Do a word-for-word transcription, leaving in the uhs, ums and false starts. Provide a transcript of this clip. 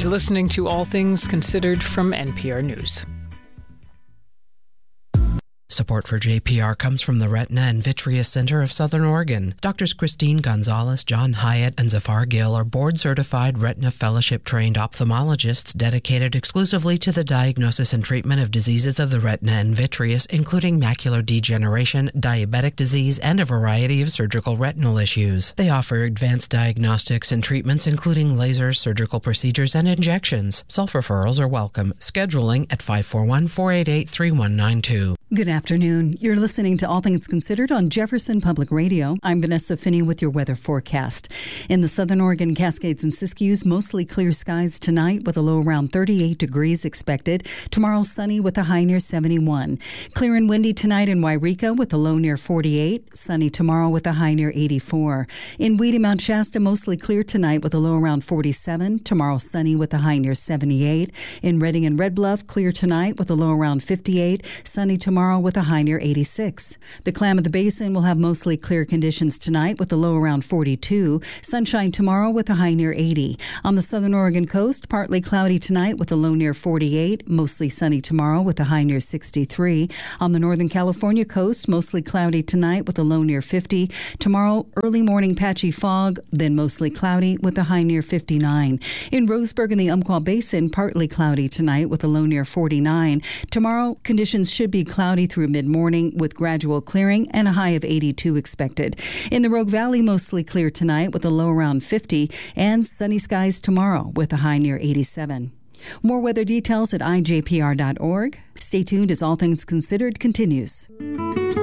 You're listening to All Things Considered from N P R News. Support for J P R comes from the Retina and Vitreous Center of Southern Oregon. Doctors Christine Gonzalez, John Hyatt, and Zafar Gill are board-certified Retina Fellowship-trained ophthalmologists dedicated exclusively to the diagnosis and treatment of diseases of the retina and vitreous, including macular degeneration, diabetic disease, and a variety of surgical retinal issues. They offer advanced diagnostics and treatments, including lasers, surgical procedures, and injections. Self-referrals are welcome. Scheduling at five four one, four eight eight, three one nine two. Good afternoon. You're listening to All Things Considered on Jefferson Public Radio. I'm Vanessa Finney with your weather forecast. In the Southern Oregon Cascades and Siskiyous, mostly clear skies tonight with a low around thirty-eight degrees expected. Tomorrow, sunny with a high near seventy-one. Clear and windy tonight in Wairika with a low near forty-eight. Sunny tomorrow with a high near eighty-four. In Weedy, Mount Shasta, mostly clear tonight with a low around forty-seven. Tomorrow, sunny with a high near seventy-eight. In Redding and Red Bluff, clear tonight with a low around fifty-eight. Sunny tomorrow with a high near eighty-six. The Klamath Basin will have mostly clear conditions tonight with a low around forty-two. Sunshine tomorrow with a high near eighty. On the southern Oregon coast, partly cloudy tonight with a low near forty-eight. Mostly sunny tomorrow with a high near sixty-three. On the northern California coast, mostly cloudy tonight with a low near fifty. Tomorrow, early morning patchy fog, then mostly cloudy with a high near fifty-nine. In Roseburg and the Umpqua Basin, partly cloudy tonight with a low near forty-nine. Tomorrow, conditions should be cloudy through mid-morning with gradual clearing and a high of eighty-two expected. In the Rogue Valley, mostly clear tonight with a low around fifty, and sunny skies tomorrow with a high near eighty-seven. More weather details at I J P R dot org. Stay tuned as All Things Considered continues.